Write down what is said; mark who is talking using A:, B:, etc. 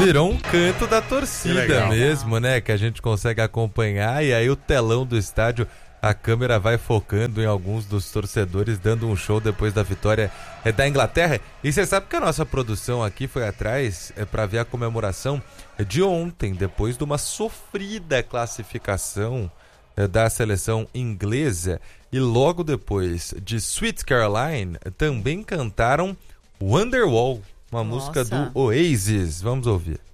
A: Virou um canto da torcida mesmo, né? Que a gente consegue acompanhar, e aí o telão do estádio, a câmera vai focando em alguns dos torcedores dando um show depois da vitória da Inglaterra. E você sabe que a nossa produção aqui foi atrás para ver a comemoração de ontem, depois de uma sofrida classificação da seleção inglesa. E logo depois de Sweet Caroline, também cantaram Wonderwall, uma música do Oasis. Vamos ouvir.